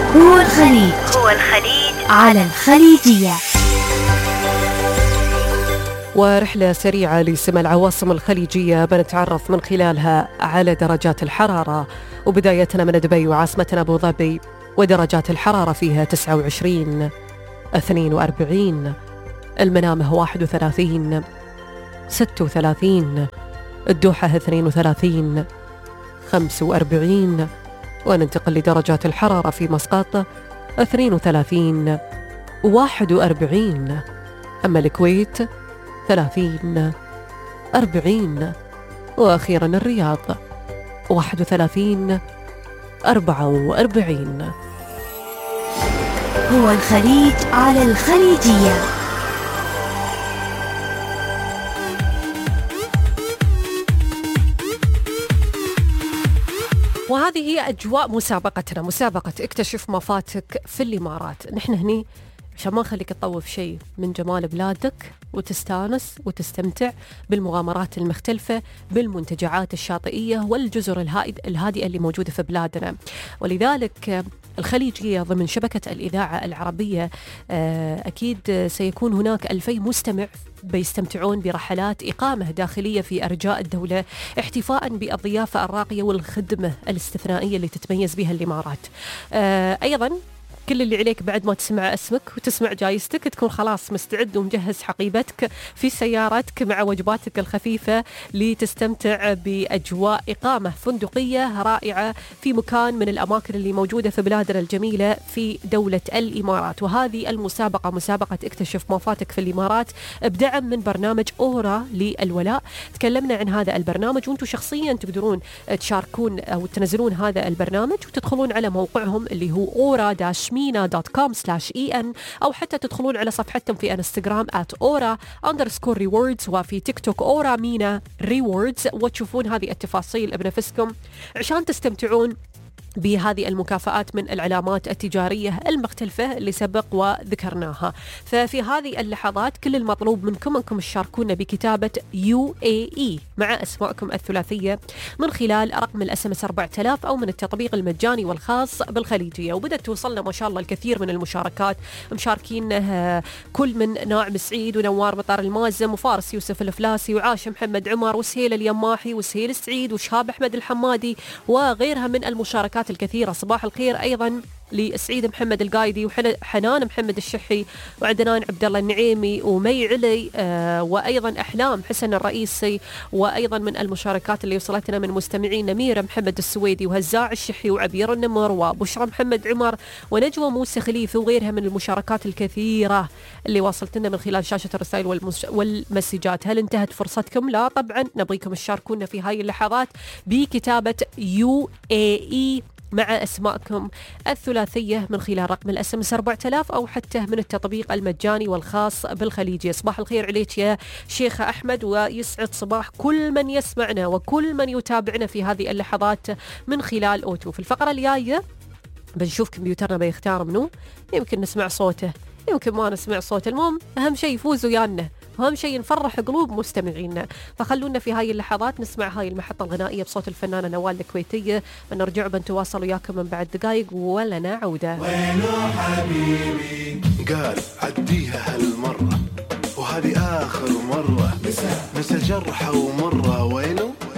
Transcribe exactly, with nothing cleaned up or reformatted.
هو الخليج هو الخليج على الخليجية. ورحلة سريعة لسمع العواصم الخليجية بنتعرف من خلالها على درجات الحرارة، وبدايتنا من دبي وعاصمتنا أبو ظبي، ودرجات الحرارة فيها تسعة وعشرين، اثنين وأربعين، المنامة واحد وثلاثين، ستة وثلاثين، الدوحة اثنين وثلاثين، خمسة وأربعين، وننتقل لدرجات الحرارة في مسقط اثنين وثلاثين، واحد وأربعين، أما الكويت ثلاثين، أربعين، وأخيرا الرياض واحد وثلاثين، أربعة وأربعين. هو الخليج على الخليجية. وهذه هي أجواء مسابقتنا، مسابقة اكتشف ما فاتك في الإمارات. نحن هني عشان ما نخليك تطوف شيء من جمال بلادك وتستانس وتستمتع بالمغامرات المختلفة، بالمنتجعات الشاطئية والجزر الهادئة اللي موجودة في بلادنا. ولذلك الخليجية ضمن شبكة الإذاعة العربية أكيد سيكون هناك ألفي مستمع بيستمتعون برحلات إقامة داخلية في أرجاء الدولة، احتفاء بالضيافة الراقية والخدمة الاستثنائية اللي تتميز بها الإمارات. أيضا كل اللي عليك بعد ما تسمع اسمك وتسمع جايزتك تكون خلاص مستعد ومجهز حقيبتك في سيارتك مع وجباتك الخفيفة لتستمتع بأجواء إقامة فندقية رائعة في مكان من الأماكن اللي موجودة في بلادنا الجميلة في دولة الإمارات. وهذه المسابقة مسابقة اكتشف ما فاتك في الإمارات بدعم من برنامج أورا للولاء. تكلمنا عن هذا البرنامج وانتم شخصيا تقدرون تشاركون أو تنزلون هذا البرنامج وتدخلون على موقعهم اللي هو أورا داش مينا دوت كوم سلاش إي إن، أو حتى تدخلون على صفحتهم في انستغرام آت أورا أندرسكور ريوردز، وفي تيك توك أورا مينا ريوردز، وتشوفون هذه التفاصيل بنفسكم عشان تستمتعون بهذه المكافآت من العلامات التجارية المختلفة اللي سبق وذكرناها. ففي هذه اللحظات كل المطلوب منكم أنكم تشاركونا بكتابة يو إيه إي مع أسماءكم الثلاثية من خلال رقم الاس ام اس أربعة آلاف أو من التطبيق المجاني والخاص بالخليجية. وبدأت توصلنا ما شاء الله الكثير من المشاركات، مشاركين كل من ناعم سعيد ونوار مطار المازم وفارس يوسف الفلاسي وعاش محمد عمر وسهيل اليماحي وسهيل السعيد وشهاب أحمد الحمادي وغيرها من المشاركات الكثيرة. صباح الخير أيضا لسعيد محمد القايدي وحنان محمد الشحي وعدنان عبد الله النعيمي ومي علي آه وأيضا أحلام حسن الرئيسي. وأيضا من المشاركات اللي وصلتنا من مستمعين نميرة محمد السويدي وهزاع الشحي وعبير النمر وبشرى محمد عمر ونجوى موسى خليفة وغيرها من المشاركات الكثيرة اللي واصلتنا من خلال شاشة الرسائل والمس... والمسجات. هل انتهت فرصتكم؟ لا طبعا، نبغيكم تشاركونا في هاي اللحظات بكتابة يو إيه إي مع أسماءكم الثلاثية من خلال رقم الاس ام اس أربعة آلاف أو حتى من التطبيق المجاني والخاص بالخليجية. صباح الخير عليك يا شيخة أحمد، ويسعد صباح كل من يسمعنا وكل من يتابعنا في هذه اللحظات من خلال أوتو. في الفقرة الجاية بنشوف كمبيوترنا بيختار منه، يمكن نسمع صوته يمكن ما نسمع صوته، المهم أهم شيء يفوز ويانا، وأهم شيء نفرح قلوب مستمعينا. فخلونا في هاي اللحظات نسمع هاي المحطة الغنائية بصوت الفنانة نوال الكويتية. بنرجع بنتواصل وياكم من بعد دقايق ولنا عودة. وينو حبيبي قال عديها هالمرة وهذه آخر مرة، نسى جرحه ومرة. وينو